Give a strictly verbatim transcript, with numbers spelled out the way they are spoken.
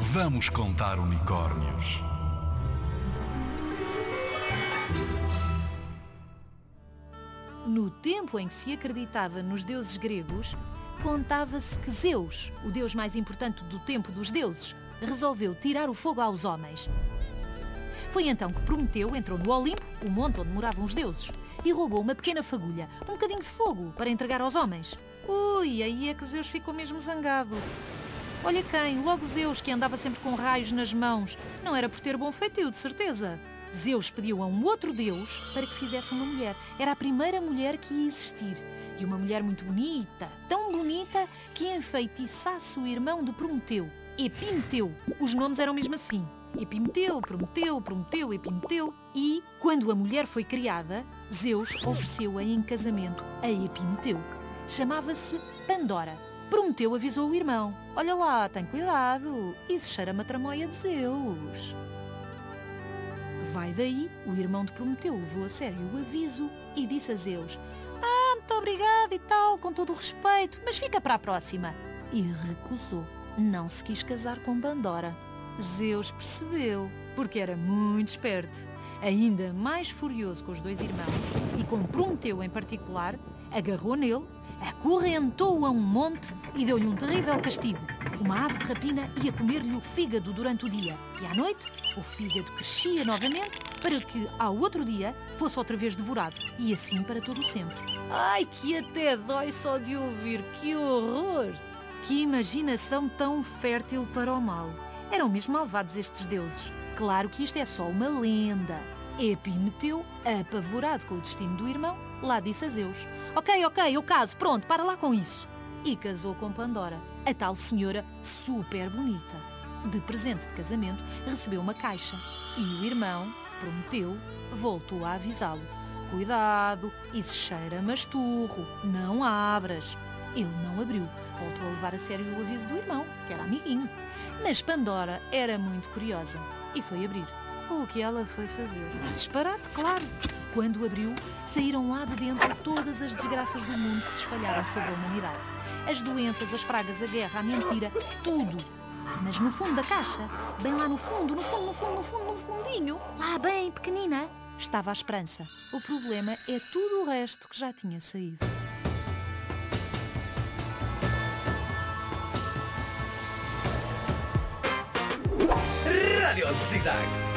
Vamos contar unicórnios. No tempo em que se acreditava nos deuses gregos, contava-se que Zeus, o deus mais importante do tempo dos deuses, resolveu tirar o fogo aos homens. Foi então que Prometeu entrou no Olimpo, o monte onde moravam os deuses, e roubou uma pequena fagulha, um bocadinho de fogo, para entregar aos homens. Ui, aí é que Zeus ficou mesmo zangado. Olha quem, logo Zeus, que andava sempre com raios nas mãos. Não era por ter bom feitio, de certeza. Zeus pediu a um outro deus para que fizesse uma mulher. Era a primeira mulher que ia existir. E uma mulher muito bonita, tão bonita, que enfeitiçasse o irmão de Prometeu, Epimeteu. Os nomes eram mesmo assim. Epimeteu, Prometeu, Prometeu, Epimeteu. E, quando a mulher foi criada, Zeus ofereceu-a em casamento a Epimeteu. Chamava-se Pandora. Prometeu avisou o irmão. Olha lá, tem cuidado, isso cheira-me a tramóia de Zeus. Vai daí, o irmão de Prometeu levou a sério o aviso e disse a Zeus: Ah, muito obrigado e tal, com todo o respeito, mas fica para a próxima. E recusou. Não se quis casar com Pandora. Zeus percebeu, porque era muito esperto. Ainda mais furioso com os dois irmãos, e com Prometeu em particular, agarrou nele, acorrentou-o a um monte e deu-lhe um terrível castigo. Uma ave de rapina ia comer-lhe o fígado durante o dia. E à noite, o fígado crescia novamente para que, ao outro dia, fosse outra vez devorado. E assim para todo o sempre. Ai, que até dói só de ouvir. Que horror! Que imaginação tão fértil para o mal. Eram mesmo malvados estes deuses. Claro que isto é só uma lenda. Epimeteu, apavorado com o destino do irmão, lá disse a Zeus: Ok, ok, eu caso, pronto, para lá com isso. E casou com Pandora, a tal senhora super bonita. De presente de casamento, recebeu uma caixa. E o irmão, Prometeu, voltou a avisá-lo: Cuidado, isso cheira masturro, não abras. Ele não abriu, voltou a levar a sério o aviso do irmão, que era amiguinho. Mas Pandora era muito curiosa e foi abrir. O que ela foi fazer? Disparate, claro. Quando abriu, saíram lá de dentro todas as desgraças do mundo que se espalharam sobre a humanidade. As doenças, as pragas, a guerra, a mentira, tudo. Mas no fundo da caixa, bem lá no fundo, no fundo, no fundo, no fundo, no fundinho, lá bem pequenina, estava a esperança. O problema é tudo o resto que já tinha saído. Radio Zig Zag.